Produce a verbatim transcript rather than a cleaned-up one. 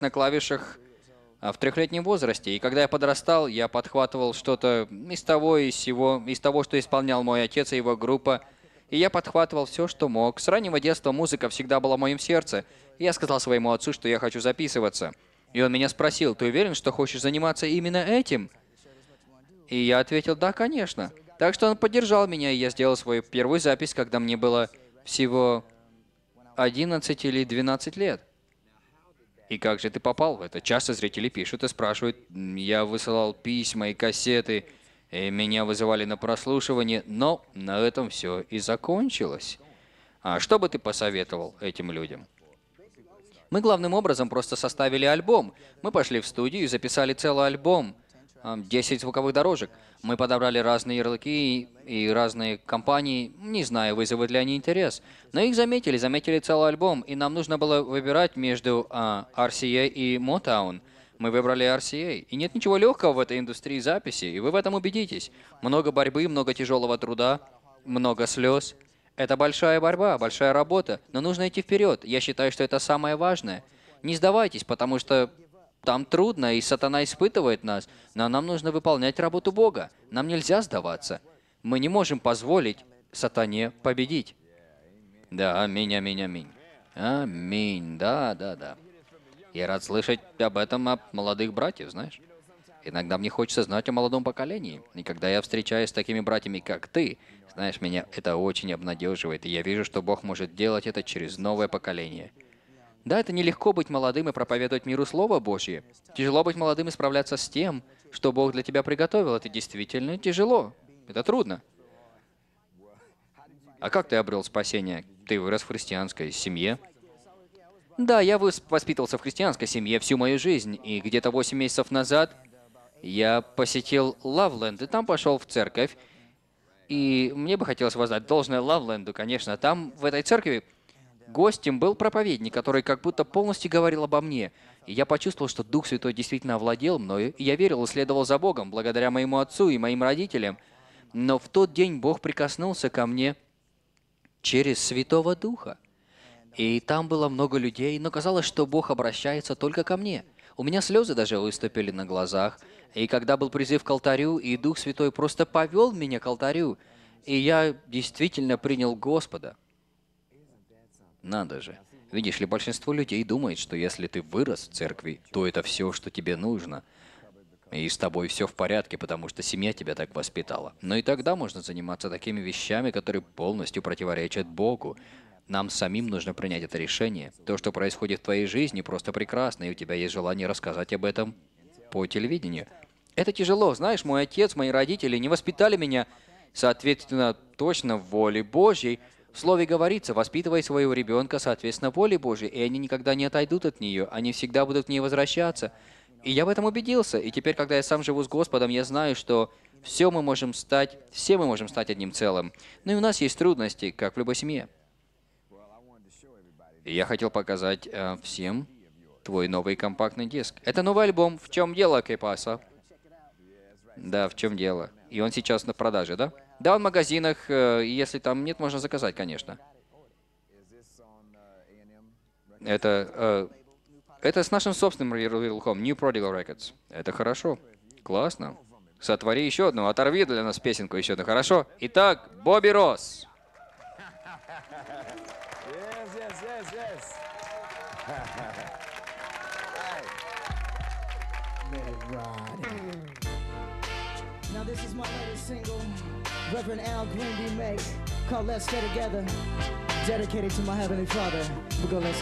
на клавишах а, в трехлетнем возрасте. И когда я подрастал, я подхватывал что-то из того и сего, из того, что исполнял мой отец и его группа. И я подхватывал все, что мог. С раннего детства музыка всегда была в моем сердце. И я сказал своему отцу, что я хочу записываться. И он меня спросил: «Ты уверен, что хочешь заниматься именно этим?» И я ответил: «Да, конечно». Так что он поддержал меня, и я сделал свою первую запись, когда мне было всего одиннадцать или двенадцать лет. И как же ты попал в это? Часто зрители пишут и спрашивают. Я высылал письма и кассеты, и меня вызывали на прослушивание, но на этом все и закончилось. А что бы ты посоветовал этим людям? Мы главным образом просто составили альбом. Мы пошли в студию и записали целый альбом. ам, десять звуковых дорожек. Мы подобрали разные ярлыки и разные компании. Не знаю, вызовут ли они интерес. Но их заметили, заметили целый альбом. И нам нужно было выбирать между а, ар си эй и Motown. Мы выбрали ар си эй. И нет ничего легкого в этой индустрии записи, и вы в этом убедитесь. Много борьбы, много тяжелого труда, много слез. Это большая борьба, большая работа, но нужно идти вперед. Я считаю, что это самое важное. Не сдавайтесь, потому что там трудно, и сатана испытывает нас, но нам нужно выполнять работу Бога. Нам нельзя сдаваться. Мы не можем позволить сатане победить. Да, аминь, аминь, аминь. Аминь, да, да, да. Я рад слышать об этом от молодых братьев, знаешь. Иногда мне хочется знать о молодом поколении. И когда я встречаюсь с такими братьями, как ты, знаешь, меня это очень обнадеживает, и я вижу, что Бог может делать это через новое поколение. Да, это нелегко быть молодым и проповедовать миру Слово Божье. Тяжело быть молодым и справляться с тем, что Бог для тебя приготовил. Это действительно тяжело. Это трудно. А как ты обрел спасение? Ты вырос в христианской семье? Да, я выс- воспитывался в христианской семье всю мою жизнь, и где-то восемь месяцев назад я посетил Лавленд, и там пошел в церковь. И мне бы хотелось воздать должное Лавленду, конечно. Там, в этой церкви, гостем был проповедник, который как будто полностью говорил обо мне. И я почувствовал, что Дух Святой действительно овладел мною, и я верил и следовал за Богом, благодаря моему отцу и моим родителям. Но в тот день Бог прикоснулся ко мне через Святого Духа. И там было много людей, но казалось, что Бог обращается только ко мне. У меня слезы даже выступили на глазах. И когда был призыв к алтарю, и Дух Святой просто повел меня к алтарю, и я действительно принял Господа. Надо же. Видишь ли, большинство людей думает, что если ты вырос в церкви, то это все, что тебе нужно. И с тобой все в порядке, потому что семья тебя так воспитала. Но и тогда можно заниматься такими вещами, которые полностью противоречат Богу. Нам самим нужно принять это решение. То, что происходит в твоей жизни, просто прекрасно, и у тебя есть желание рассказать об этом по телевидению. Это тяжело. Знаешь, мой отец, мои родители не воспитали меня, соответственно, точно в воле Божьей. В слове говорится: воспитывай своего ребенка соответственно воле Божьей, и они никогда не отойдут от нее, они всегда будут к ней возвращаться. И я в этом убедился. И теперь, когда я сам живу с Господом, я знаю, что все мы можем стать, все мы можем стать одним целым. Но и у нас есть трудности, как в любой семье. И я хотел показать э, всем твой новый компактный диск. Это новый альбом. В чем дело, Кейпаса? Да, в чем дело? И он сейчас на продаже, да? Да, он в магазинах. Э, если там нет, можно заказать, конечно. Это, э, это с нашим собственным ярлыком, New Prodigal Records. Это хорошо. Классно. Сотвори еще одну, оторви для нас песенку еще одну, хорошо? Итак, Бобби Росс. Yes, yes, yes. Let it ride. Now this is my latest single, Reverend Al Green remake, called Let's Stay Together, dedicated to my Heavenly Father. We're gonna let